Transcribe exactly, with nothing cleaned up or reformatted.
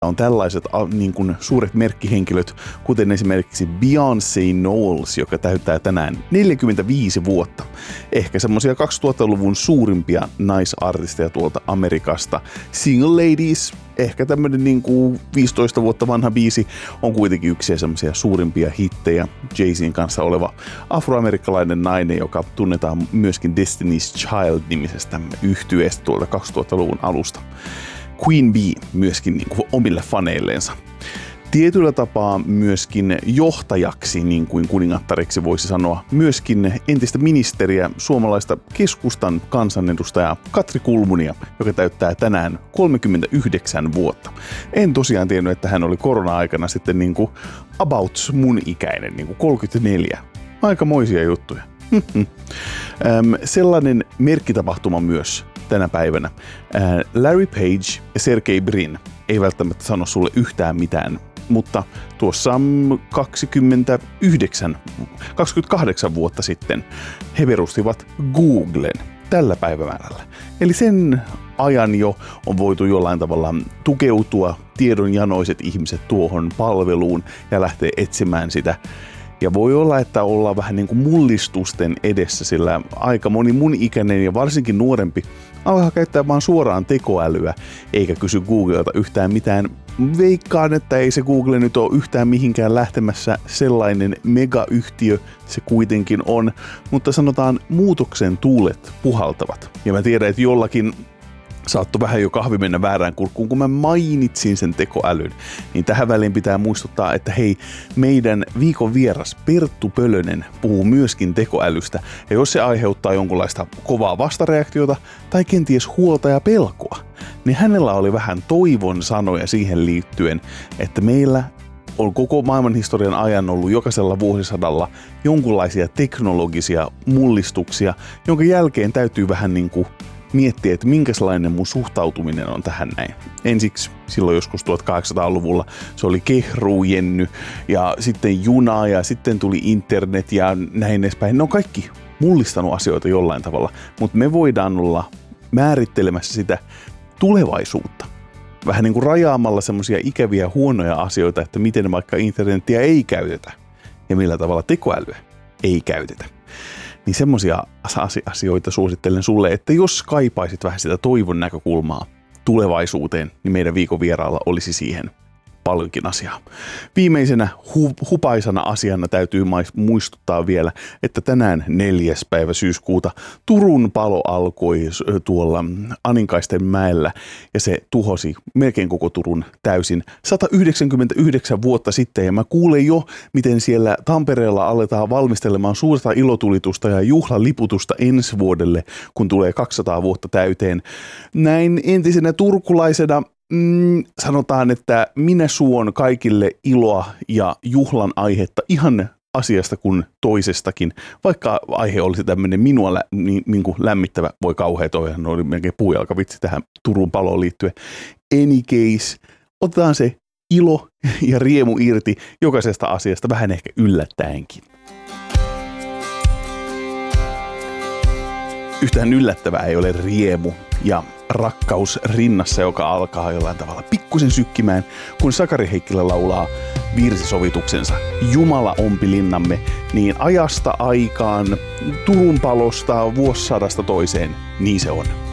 on tällaiset niin kuin suuret merkkihenkilöt, kuten esimerkiksi Beyoncé Knowles, joka täyttää tänään neljäkymmentäviisi vuotta. Ehkä semmoisia kaksituhattaluvun suurimpia naisartisteja tuolta Amerikasta. Single Ladies, ehkä tämmönen niin kuin viisitoista vuotta vanha biisi, on kuitenkin yksi semmoisia suurimpia hittejä. Jay-Zin kanssa oleva afroamerikkalainen nainen, joka tunnetaan myöskin Destiny's Child-nimisestä yhtyeestä tuolta kaksituhattaluvun alusta. Queen Bee myöskin niin kuin omille faneilleensa. Tietyllä tapaa myöskin johtajaksi, niin kuin kuningattariksi voisi sanoa, myöskin entistä ministeriä, suomalaista keskustan kansanedustajaa Katri Kulmunia, joka täyttää tänään kolmekymmentäyhdeksän vuotta. En tosiaan tiennyt, että hän oli korona-aikana sitten niin kuin about mun ikäinen, niin kuin kolmekymmentäneljä. Aikamoisia juttuja. Sellainen merkkitapahtuma myös tänä päivänä. Larry Page ja Sergey Brin ei välttämättä sano sulle yhtään mitään, mutta tuossa kaksikymmentäyhdeksän, kaksikymmentäkahdeksan vuotta sitten he perustivat Googlen tällä päivämäärällä. Eli sen ajan jo on voitu jollain tavalla tukeutua tiedonjanoiset ihmiset tuohon palveluun ja lähteä etsimään sitä. Ja voi olla, että ollaan vähän niin kuin mullistusten edessä, sillä aika moni mun ikäinen ja varsinkin nuorempi alkaa käyttää vaan suoraan tekoälyä, eikä kysy Googlelta yhtään mitään. Veikkaan, että ei se Google nyt ole yhtään mihinkään lähtemässä, sellainen megayhtiö se kuitenkin on, mutta sanotaan muutoksen tuulet puhaltavat. Ja mä tiedän, että jollakin saattoi vähän jo kahvi mennä väärään kurkkuun, kun mä mainitsin sen tekoälyn. Niin tähän väliin pitää muistuttaa, että hei, meidän viikon vieras Perttu Pölönen puhuu myöskin tekoälystä. Ja jos se aiheuttaa jonkunlaista kovaa vastareaktiota tai kenties huolta ja pelkoa, niin hänellä oli vähän toivon sanoja siihen liittyen, että meillä on koko maailmanhistorian ajan ollut jokaisella vuosisadalla jonkunlaisia teknologisia mullistuksia, jonka jälkeen täytyy vähän niin kuin miettiä, että minkälainen mun suhtautuminen on tähän näin. Ensiksi silloin joskus tuhatkahdeksansataaluvulla se oli kehruujenny ja sitten juna ja sitten tuli internet ja näin edespäin. Ne on kaikki mullistanut asioita jollain tavalla, mutta me voidaan olla määrittelemässä sitä tulevaisuutta. Vähän niin kuin rajaamalla semmoisia ikäviä huonoja asioita, että miten vaikka internetiä ei käytetä ja millä tavalla tekoälyä ei käytetä. Niin semmoisia asioita suosittelen sulle, että jos kaipaisit vähän sitä toivon näkökulmaa tulevaisuuteen, niin meidän viikon vieraalla olisi siihen paljonkin asiaa. Viimeisenä hu- hupaisana asiana täytyy muistuttaa vielä, että tänään neljäs päivä syyskuuta Turun palo alkoi tuolla Aninkaisten mäellä ja se tuhosi melkein koko Turun täysin sata yhdeksänkymmentäyhdeksän vuotta sitten. Ja mä kuulen jo, miten siellä Tampereella aletaan valmistelemaan suurta ilotulitusta ja juhlaliputusta ensi vuodelle, kun tulee kaksisataa vuotta täyteen. Näin entisenä turkulaisena Mm, sanotaan, että minä suon kaikille iloa ja juhlan aihetta ihan asiasta kuin toisestakin, vaikka aihe olisi tämmöinen minua lä- niin, niin kuin lämmittävä, voi kauhea toihan, oli melkein puujalkavitsi tähän Turun paloon liittyen. Any case, otetaan se ilo ja riemu irti jokaisesta asiasta vähän ehkä yllättäenkin. Yhtään yllättävää ei ole riemu ja rakkaus rinnassa, joka alkaa jollain tavalla pikkusen sykkimään, kun Sakari Heikkilä laulaa virsisovituksensa Jumala ompi linnamme, niin ajasta aikaan, Turun palosta, vuosisadasta toiseen, niin se on.